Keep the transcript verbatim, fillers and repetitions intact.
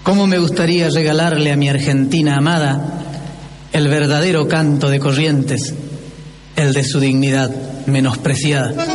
¿Cómo me gustaría regalarle a mi Argentina amada el verdadero canto de Corrientes, el de su dignidad menospreciada?